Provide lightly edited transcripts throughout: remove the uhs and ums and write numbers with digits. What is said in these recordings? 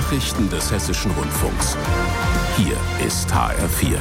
Nachrichten des Hessischen Rundfunks. Hier ist HR4.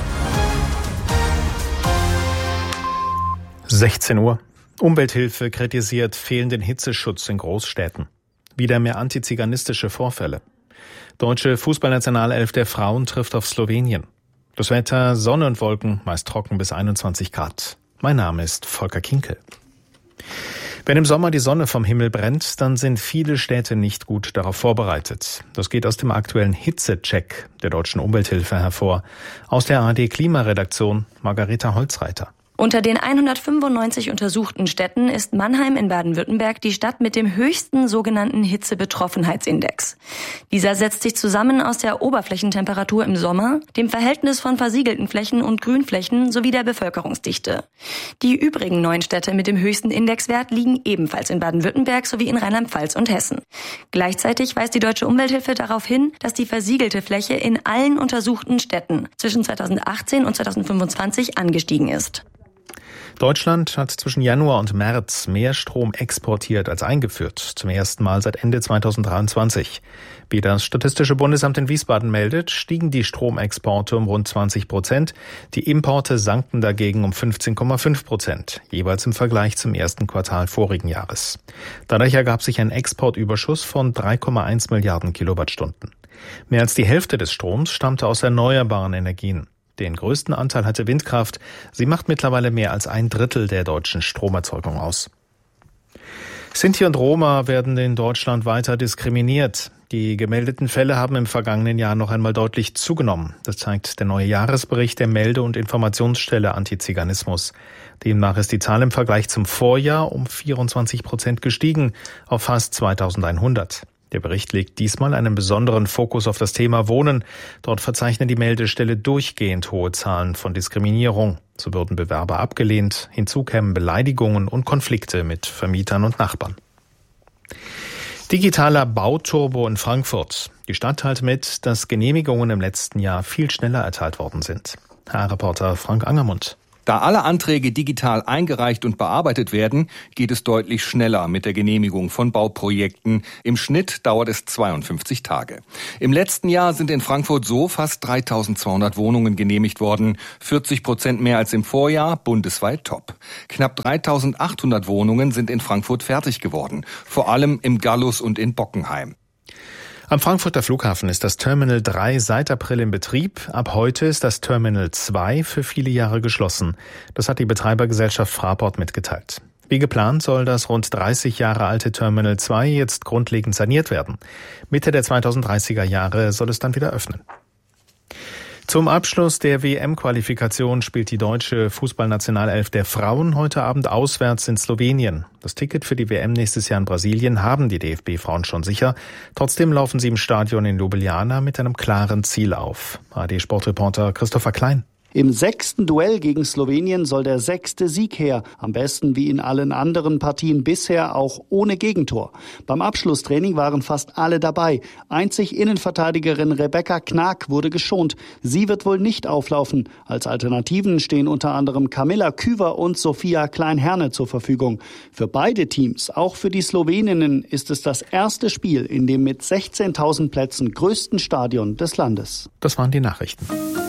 16 Uhr. Umwelthilfe kritisiert fehlenden Hitzeschutz in Großstädten. Wieder mehr antiziganistische Vorfälle. Deutsche Fußballnationalelf der Frauen trifft auf Slowenien. Das Wetter, Sonne und Wolken, meist trocken bis 21 Grad. Mein Name ist Volker Kinkel. Wenn im Sommer die Sonne vom Himmel brennt, dann sind viele Städte nicht gut darauf vorbereitet. Das geht aus dem aktuellen Hitzecheck der Deutschen Umwelthilfe hervor. Aus der ARD-Klimaredaktion Margareta Holzreiter. Unter den 195 untersuchten Städten ist Mannheim in Baden-Württemberg die Stadt mit dem höchsten sogenannten Hitzebetroffenheitsindex. Dieser setzt sich zusammen aus der Oberflächentemperatur im Sommer, dem Verhältnis von versiegelten Flächen und Grünflächen sowie der Bevölkerungsdichte. Die übrigen 9 Städte mit dem höchsten Indexwert liegen ebenfalls in Baden-Württemberg sowie in Rheinland-Pfalz und Hessen. Gleichzeitig weist die Deutsche Umwelthilfe darauf hin, dass die versiegelte Fläche in allen untersuchten Städten zwischen 2018 und 2025 angestiegen ist. Deutschland hat zwischen Januar und März mehr Strom exportiert als eingeführt, zum ersten Mal seit Ende 2023. Wie das Statistische Bundesamt in Wiesbaden meldet, stiegen die Stromexporte um rund 20%, die Importe sanken dagegen um 15,5%, jeweils im Vergleich zum ersten Quartal vorigen Jahres. Dadurch ergab sich ein Exportüberschuss von 3,1 Milliarden Kilowattstunden. Mehr als die Hälfte des Stroms stammte aus erneuerbaren Energien. Den größten Anteil hatte Windkraft. Sie macht mittlerweile mehr als 1/3 der deutschen Stromerzeugung aus. Sinti und Roma werden in Deutschland weiter diskriminiert. Die gemeldeten Fälle haben im vergangenen Jahr noch einmal deutlich zugenommen. Das zeigt der neue Jahresbericht der Melde- und Informationsstelle Antiziganismus. Demnach ist die Zahl im Vergleich zum Vorjahr um 24% gestiegen auf fast 2100. Der Bericht legt diesmal einen besonderen Fokus auf das Thema Wohnen. Dort verzeichnet die Meldestelle durchgehend hohe Zahlen von Diskriminierung. So würden Bewerber abgelehnt, hinzu kämen Beleidigungen und Konflikte mit Vermietern und Nachbarn. Digitaler Bauturbo in Frankfurt. Die Stadt teilt mit, dass Genehmigungen im letzten Jahr viel schneller erteilt worden sind. HR-Reporter Frank Angermund. Da alle Anträge digital eingereicht und bearbeitet werden, geht es deutlich schneller mit der Genehmigung von Bauprojekten. Im Schnitt dauert es 52 Tage. Im letzten Jahr sind in Frankfurt so fast 3200 Wohnungen genehmigt worden. 40% mehr als im Vorjahr, bundesweit top. Knapp 3800 Wohnungen sind in Frankfurt fertig geworden. Vor allem im Gallus und in Bockenheim. Am Frankfurter Flughafen ist das Terminal 3 seit April in Betrieb. Ab heute ist das Terminal 2 für viele Jahre geschlossen. Das hat die Betreibergesellschaft Fraport mitgeteilt. Wie geplant soll das rund 30 Jahre alte Terminal 2 jetzt grundlegend saniert werden. Mitte der 2030er Jahre soll es dann wieder öffnen. Zum Abschluss der WM-Qualifikation spielt die deutsche Fußballnationalelf der Frauen heute Abend auswärts in Slowenien. Das Ticket für die WM nächstes Jahr in Brasilien haben die DFB-Frauen schon sicher. Trotzdem laufen sie im Stadion in Ljubljana mit einem klaren Ziel auf. ARD-Sportreporter Christopher Klein. Im 6. Duell gegen Slowenien soll der 6. Sieg her. Am besten wie in allen anderen Partien bisher auch ohne Gegentor. Beim Abschlusstraining waren fast alle dabei. Einzig Innenverteidigerin Rebecca Knag wurde geschont. Sie wird wohl nicht auflaufen. Als Alternativen stehen unter anderem Kamilla Küver und Sophia Klein-Herne zur Verfügung. Für beide Teams, auch für die Sloweninnen, ist es das erste Spiel in dem mit 16.000 Plätzen größten Stadion des Landes. Das waren die Nachrichten.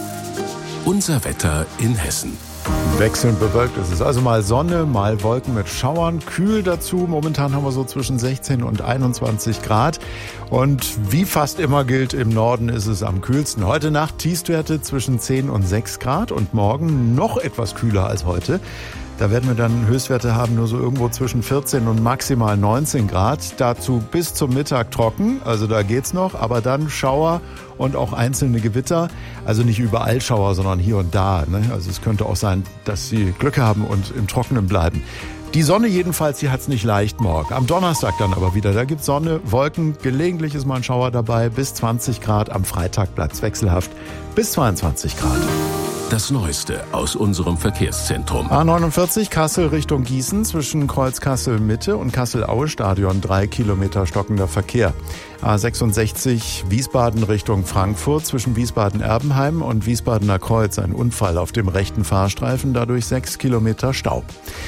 Unser Wetter in Hessen. Wechselnd bewölkt ist es. Also mal Sonne, mal Wolken mit Schauern. Kühl dazu. Momentan haben wir so zwischen 16 und 21 Grad. Und wie fast immer gilt, im Norden ist es am kühlsten. Heute Nacht Tiefstwerte zwischen 10 und 6 Grad und morgen noch etwas kühler als heute. Da werden wir dann Höchstwerte haben, nur so irgendwo zwischen 14 und maximal 19 Grad. Dazu bis zum Mittag trocken, also da geht's noch. Aber dann Schauer und auch einzelne Gewitter. Also nicht überall Schauer, sondern hier und da. Ne? Also es könnte auch sein, dass Sie Glück haben und im Trockenen bleiben. Die Sonne jedenfalls, die hat's nicht leicht morgen. Am Donnerstag dann aber wieder. Da gibt's Sonne, Wolken, gelegentlich ist mal ein Schauer dabei. Bis 20 Grad. Am Freitag bleibt's wechselhaft. Bis 22 Grad. Das Neueste aus unserem Verkehrszentrum. A49 Kassel Richtung Gießen zwischen Kreuz Kassel Mitte und Kassel-Aue Stadion 3 Kilometer stockender Verkehr. A66 Wiesbaden Richtung Frankfurt zwischen Wiesbaden-Erbenheim und Wiesbadener Kreuz ein Unfall auf dem rechten Fahrstreifen, dadurch 6 Kilometer Stau.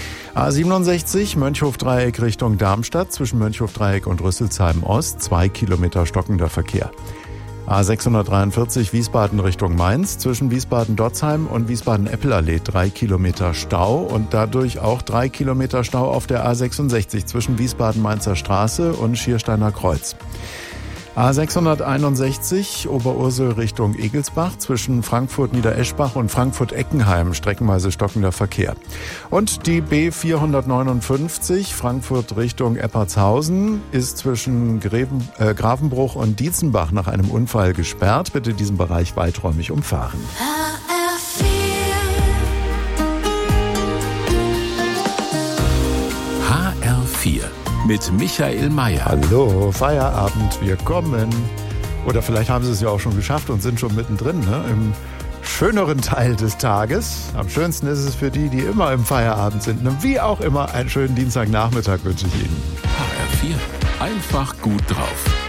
A67 Mönchhof-Dreieck Richtung Darmstadt zwischen Mönchhof-Dreieck und Rüsselsheim Ost 2 Kilometer stockender Verkehr. A643 Wiesbaden Richtung Mainz, zwischen Wiesbaden-Dotzheim und Wiesbaden-Eppelallee 3 Kilometer Stau und dadurch auch 3 Kilometer Stau auf der A66 zwischen Wiesbaden-Mainzer Straße und Schiersteiner Kreuz. A661 Oberursel Richtung Egelsbach, zwischen Frankfurt-Niedereschbach und Frankfurt-Eckenheim streckenweise stockender Verkehr. Und die B459 Frankfurt Richtung Eppertshausen ist zwischen Gravenbruch und Dietzenbach nach einem Unfall gesperrt. Bitte diesen Bereich weiträumig umfahren. HR4 mit Michael Mayer. Hallo, Feierabend, wir kommen. Oder vielleicht haben Sie es ja auch schon geschafft und sind schon mittendrin, ne? Im schöneren Teil des Tages. Am schönsten ist es für die, die immer im Feierabend sind. Und wie auch immer, einen schönen Dienstagnachmittag wünsche ich Ihnen. HR4, einfach gut drauf.